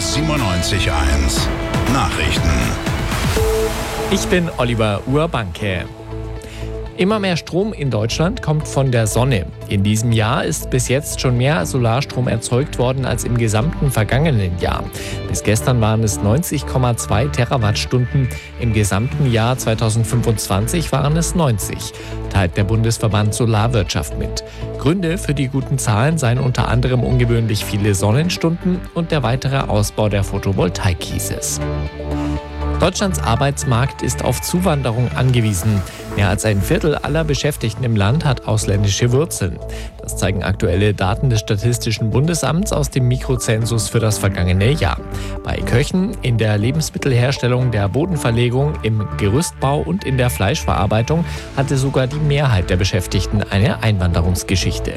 97.1 Nachrichten. Ich bin Oliver Urbanke. Immer mehr Strom in Deutschland kommt von der Sonne. In diesem Jahr ist bis jetzt schon mehr Solarstrom erzeugt worden als im gesamten vergangenen Jahr. Bis gestern waren es 90,2 Terawattstunden. Im gesamten Jahr 2025 waren es 90, teilt der Bundesverband Solarwirtschaft mit. Gründe für die guten Zahlen seien unter anderem ungewöhnlich viele Sonnenstunden und der weitere Ausbau der Photovoltaik, hieß es. Deutschlands Arbeitsmarkt ist auf Zuwanderung angewiesen. Mehr als ein Viertel aller Beschäftigten im Land hat ausländische Wurzeln. Das zeigen aktuelle Daten des Statistischen Bundesamts aus dem Mikrozensus für das vergangene Jahr. Bei Köchen, in der Lebensmittelherstellung, der Bodenverlegung, im Gerüstbau und in der Fleischverarbeitung hatte sogar die Mehrheit der Beschäftigten eine Einwanderungsgeschichte.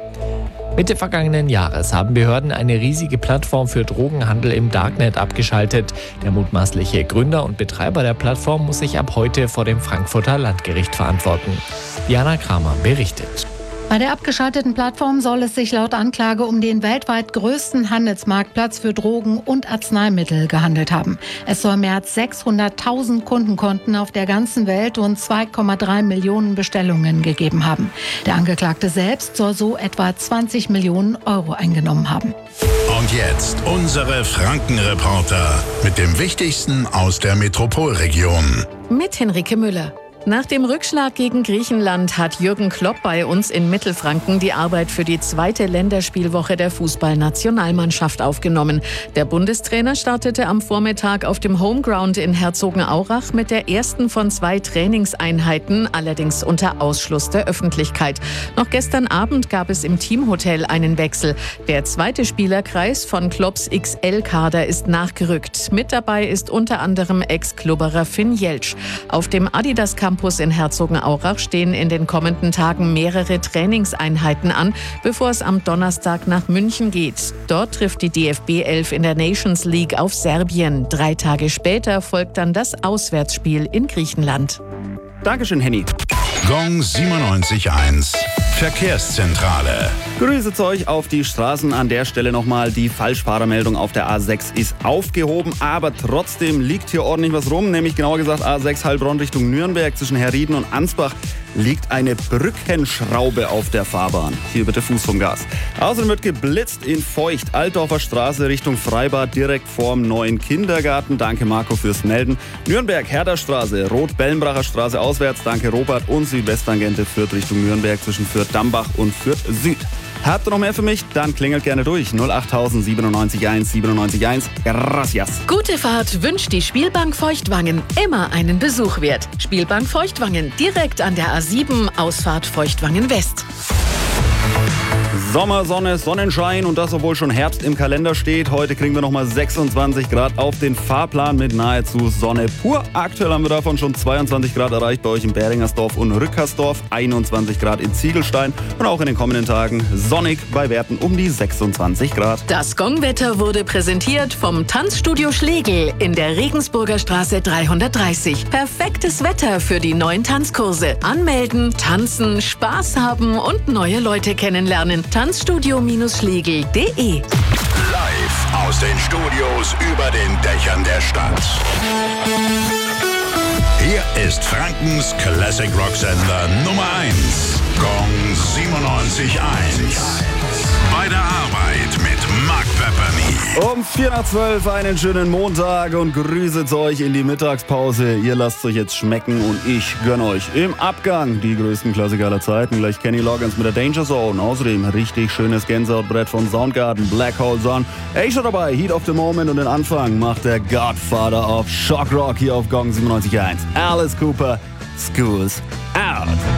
Mitte vergangenen Jahres haben Behörden eine riesige Plattform für Drogenhandel im Darknet abgeschaltet. Der mutmaßliche Gründer und Betreiber der Plattform muss sich ab heute vor dem Frankfurter Landgericht verantworten. Diana Kramer berichtet. Bei der abgeschalteten Plattform soll es sich laut Anklage um den weltweit größten Handelsmarktplatz für Drogen und Arzneimittel gehandelt haben. Es soll mehr als 600.000 Kundenkonten auf der ganzen Welt und 2,3 Millionen Bestellungen gegeben haben. Der Angeklagte selbst soll so etwa 20 Millionen Euro eingenommen haben. Und jetzt unsere Franken-Reporter mit dem Wichtigsten aus der Metropolregion. Mit Henrike Müller. Nach dem Rückschlag gegen Griechenland hat Jürgen Klopp bei uns in Mittelfranken die Arbeit für die zweite Länderspielwoche der Fußballnationalmannschaft aufgenommen. Der Bundestrainer startete am Vormittag auf dem Homeground in Herzogenaurach mit der ersten von 2 Trainingseinheiten, allerdings unter Ausschluss der Öffentlichkeit. Noch gestern Abend gab es im Teamhotel einen Wechsel. Der zweite Spielerkreis von Klopps XL-Kader ist nachgerückt. Mit dabei ist unter anderem Ex-Klubberer Finn Jeltsch. Auf dem Adidas Campus in Herzogenaurach stehen in den kommenden Tagen mehrere Trainingseinheiten an, bevor es am Donnerstag nach München geht. Dort trifft die DFB 11 in der Nations League auf Serbien. 3 Tage später folgt dann das Auswärtsspiel in Griechenland. Dankeschön, Henny. Gong 97.1 Verkehrszentrale. Grüße euch auf die Straßen. An der Stelle nochmal die Falschfahrermeldung auf der A6 ist aufgehoben, aber trotzdem liegt hier ordentlich was rum, nämlich genauer gesagt A6 Heilbronn Richtung Nürnberg zwischen Herrieden und Ansbach liegt eine Brückenschraube auf der Fahrbahn. Hier bitte Fuß vom Gas. Außerdem wird geblitzt in Feucht, Altdorfer Straße Richtung Freibad direkt vorm neuen Kindergarten. Danke Marco fürs Melden. Nürnberg Herder Straße, Rot-Bellenbracher Straße auswärts. Danke Robert und Südwesttangente Fürth Richtung Nürnberg zwischen Fürth-Dambach und Fürth Süd. Habt ihr noch mehr für mich? Dann klingelt gerne durch. 08000 97 1. Gracias. Gute Fahrt wünscht die Spielbank Feuchtwangen. Immer einen Besuch wert. Spielbank Feuchtwangen, direkt an der A7, Ausfahrt Feuchtwangen West. Sommer, Sonne, Sonnenschein und das, obwohl schon Herbst im Kalender steht. Heute kriegen wir nochmal 26 Grad auf den Fahrplan mit nahezu Sonne pur. Aktuell haben wir davon schon 22 Grad erreicht bei euch in Beringersdorf und Rückersdorf, 21 Grad in Ziegelstein und auch in den kommenden Tagen sonnig bei Werten um die 26 Grad. Das Gongwetter wurde präsentiert vom Tanzstudio Schlegel in der Regensburger Straße 330. Perfektes Wetter für die neuen Tanzkurse. Anmelden, tanzen, Spaß haben und neue Leute kennenlernen. Tanzstudio-schlegel.de. Live aus den Studios über den Dächern der Stadt. Hier ist Frankens Classic Rock Sender Nummer 1. Gong 97.1. Bei der Arbeit mit Mark Pepperny. Um 11:04 einen schönen Montag und grüßet euch in die Mittagspause. Ihr lasst euch jetzt schmecken und ich gönn euch im Abgang die größten Klassiker aller Zeiten. Gleich Kenny Loggins mit der Danger Zone. Außerdem richtig schönes Gänsehautbrett von Soundgarden, Black Hole Sun. Schon dabei, Heat of the Moment und den Anfang macht der Godfather of Shock Rock hier auf Gong 97.1. Alice Cooper, Schools Out.